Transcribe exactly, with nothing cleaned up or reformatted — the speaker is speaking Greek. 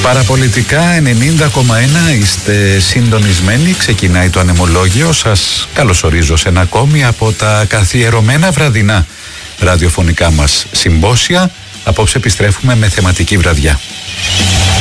Παραπολιτικά ενενήντα κόμμα ένα, είστε συντονισμένοι. Ξεκινάει το ανεμολόγιο. Σας καλωσορίζω σε ένα ακόμη από τα καθιερωμένα βραδινά ραδιοφωνικά μας συμπόσια. Απόψε επιστρέφουμε με θεματική βραδιά.